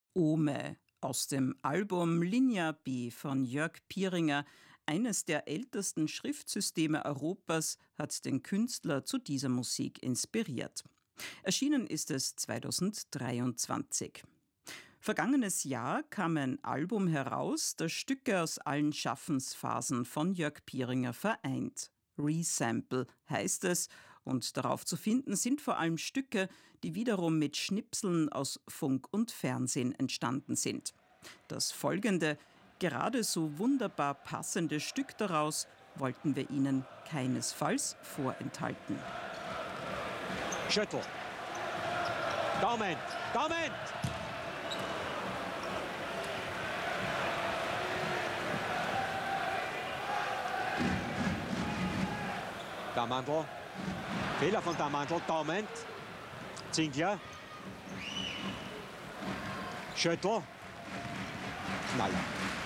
Ome aus dem Album Linja B von Jörg Pieringer. Eines der ältesten Schriftsysteme Europas hat den Künstler zu dieser Musik inspiriert. Erschienen ist es 2023. Vergangenes Jahr kam ein Album heraus, das Stücke aus allen Schaffensphasen von Jörg Pieringer vereint. Resample heißt es, und darauf zu finden sind vor allem Stücke, die wiederum mit Schnipseln aus Funk und Fernsehen entstanden sind. Das folgende, gerade so wunderbar passende Stück daraus wollten wir Ihnen keinesfalls vorenthalten. Schüttel. Daumen. Daumen. Damandl. Fehler von Damandl. Daumen. Zingler. Schüttel. Knaller.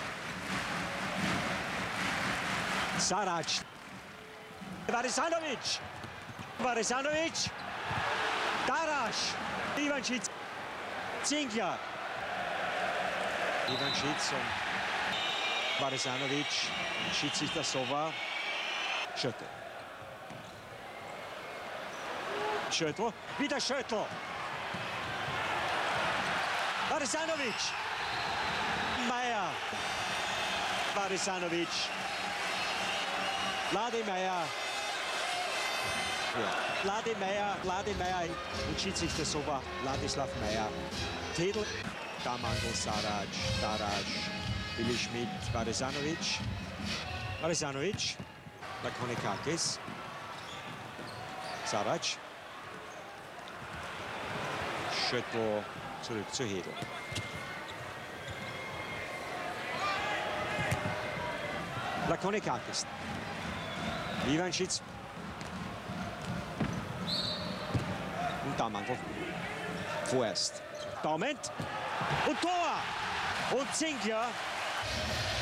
Sarac. Varisanovic. Varisanovic. Darasch. Ivancic. Zingler. Ivancic und Varisanovic. Schiedsrichter Sova. Schüttel. Schüttel. Wieder Schüttel. Varisanovic. Meier. Varisanovic. Ladi-Meier. Ja. Ladi-Meier und Schiedsrichter Sova, Ladislav Meier. Tedl, Damandl, Sarac, Darac, Willi Schmidt, Varisanovic. Varisanovic, Lakonikakis. Sarac. Schüttel zurück zu Hedl. Lakonikakis. Ivancic. Und Damandl. Vorerst. Daumen. Und Tor. Und Zingler.